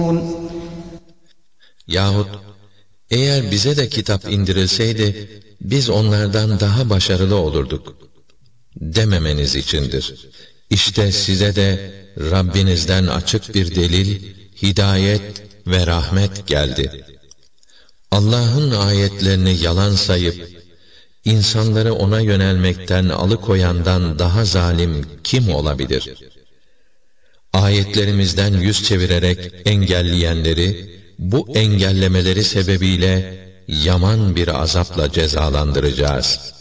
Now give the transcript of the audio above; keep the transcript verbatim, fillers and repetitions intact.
يعلمون. Yahut eğer bize de kitap indirilseydi biz onlardan daha başarılı olurduk dememeniz içindir. İşte size de Rabbinizden açık bir delil, hidayet ve rahmet geldi. Allah'ın ayetlerini yalan sayıp insanları ona yönelmekten alıkoyandan daha zalim kim olabilir? Ayetlerimizden yüz çevirerek engelleyenleri bu engellemeleri sebebiyle yaman bir azapla cezalandıracağız.